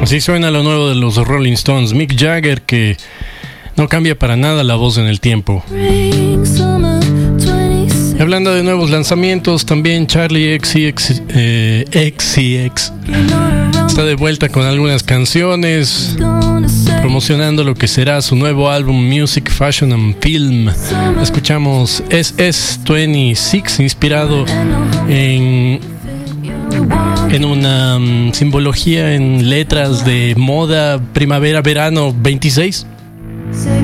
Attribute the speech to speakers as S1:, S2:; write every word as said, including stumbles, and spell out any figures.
S1: Así suena lo nuevo de los Rolling Stones. Mick Jagger, que no cambia para nada la voz en el tiempo. Hablando de nuevos lanzamientos, también Charlie X C X, eh, X C X está de vuelta con algunas canciones, promocionando lo que será su nuevo álbum Music, Fashion and Film. Escuchamos S S veintiséis, inspirado en, en una um, simbología en letras de moda primavera-verano veintiséis.